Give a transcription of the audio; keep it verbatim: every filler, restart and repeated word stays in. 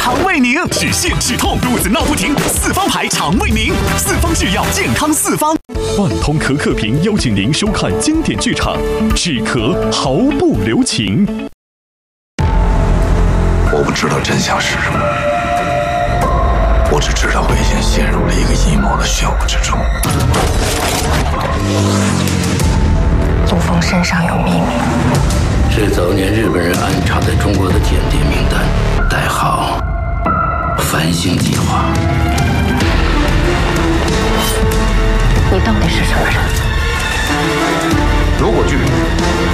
肠胃宁，止泻止痛，肚子闹不停，四方牌肠胃宁，四方制药，健康四方。万通可可瓶邀请您收看经典剧场，止咳毫不留情。 我不知道真相是什么，我只知道我已经陷入了一个阴谋的漩涡之中。 陆枫身上有秘密， 是早年日本人安插在中国的间谍名单，代号“繁星计划”。 你到底是什么人？ 如果剧